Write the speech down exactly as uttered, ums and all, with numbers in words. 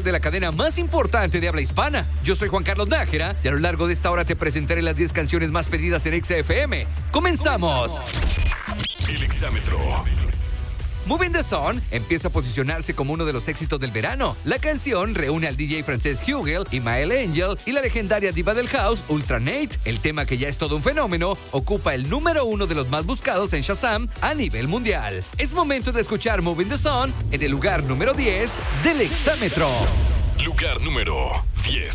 de la cadena más importante de habla hispana. Yo soy Juan Carlos Nájera y a lo largo de esta hora te presentaré las diez canciones más pedidas en Exa F M. ¡Comenzamos! El Exámetro. Moving the Sun empieza a posicionarse como uno de los éxitos del verano. La canción reúne al D J francés Hugel, Imael Angel y la legendaria diva del house, Ultra Nate. El tema, que ya es todo un fenómeno, ocupa el número uno de los más buscados en Shazam a nivel mundial. Es momento de escuchar Moving the Sun en el lugar número diez del Exámetro. Lugar número diez.